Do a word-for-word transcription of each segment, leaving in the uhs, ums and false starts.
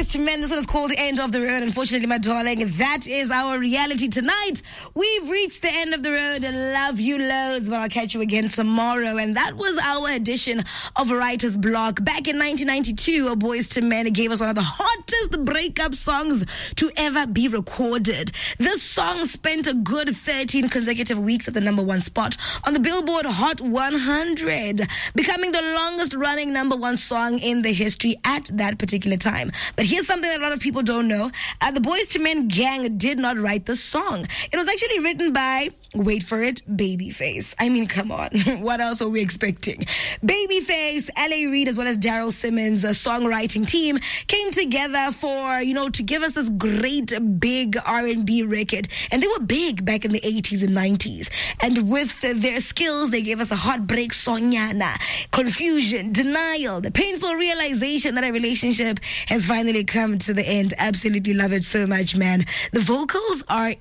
Boyz two Men. This one is called End of the Road. Unfortunately, my darling, that is our reality tonight. We've reached the end of the road and love you loads, but I'll catch you again tomorrow. And that was our edition of Writer's Block. Back in nineteen ninety-two, Boyz two Men gave us one of the hottest breakup songs to ever be recorded. This song spent a good thirteen consecutive weeks at the number one spot on the Billboard Hot one hundred, becoming the longest running number one song in the history at that particular time. But here's something that a lot of people don't know. Uh, the Boyz two Men gang did not write the song. It was actually written by, wait for it, Babyface. I mean, come on. What else are we expecting? Babyface, L A Reid, as well as Daryl Simmons, a songwriting team, came together for, you know, to give us this great big R and B record. And they were big back in the eighties and nineties. And with their skills, they gave us a heartbreak sonyana, confusion, denial, the painful realization that a relationship has finally come to the end. Absolutely love it so much, man. The vocals are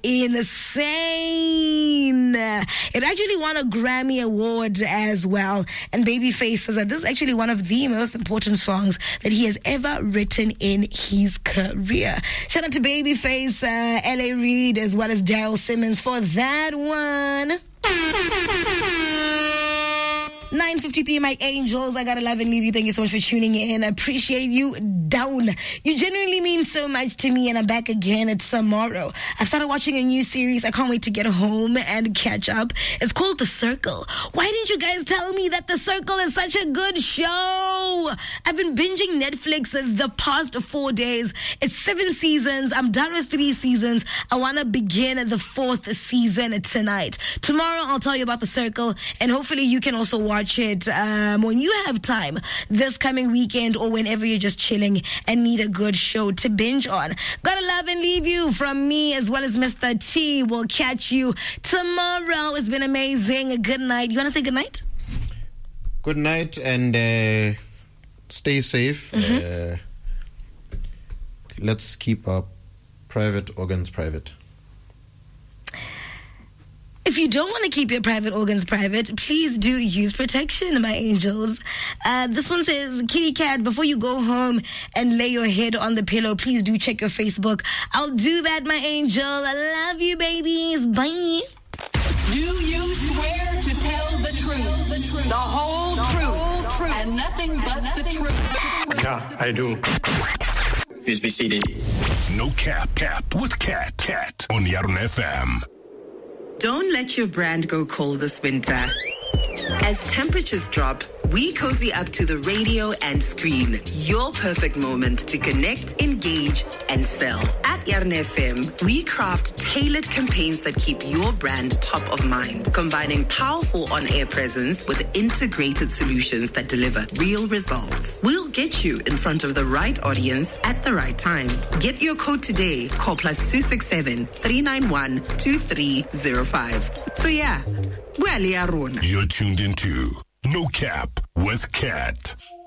insane. It actually won a Grammy Award as well. And Babyface says that this is actually one of the most important songs that he has ever written in his career. Shout out to Babyface, uh, L A Reid, as well as Daryl Simmons for that one. nine fifty-three, my angels. I gotta love and leave you. Thank you so much for tuning in. I appreciate you down. You genuinely mean so much to me, and I'm back again tomorrow. I've started watching a new series. I can't wait to get home and catch up. It's called The Circle. Why didn't you guys tell me that The Circle is such a good show? I've been binging Netflix the past four days. It's seven seasons. I'm done with three seasons. I want to begin the fourth season tonight. Tomorrow, I'll tell you about The Circle, and hopefully you can also watch it um, when you have time this coming weekend or whenever you're just chilling and need a good show to binge on. Gotta love and leave you from me as well as Mister T. We'll catch you tomorrow. It's been amazing. Good night. You want to say good night? Good night and uh, stay safe. Mm-hmm. Uh, let's keep our private organs private. If you don't want to keep your private organs private, please do use protection, my angels. Uh, this one says, Kitty Cat, before you go home and lay your head on the pillow, please do check your Facebook. I'll do that, my angel. I love you, babies. Bye. Do you swear to tell the truth, the, truth, the whole the truth, whole truth, and nothing but nothing the truth? Yeah, I do. Please be seated. No Cap, Cap with Cat, Cat on Yarn F M. Don't let your brand go cold this winter. As temperatures drop, we cozy up to the radio and screen. Your perfect moment to connect, engage, and sell. At Yarn F M, we craft tailored campaigns that keep your brand top of mind, combining powerful on-air presence with integrated solutions that deliver real results. We'll get you in front of the right audience at the right time. Get your code today. Call plus two six seven, three nine one, two three zero five. So yeah, you're tuned into No Cap with Cat.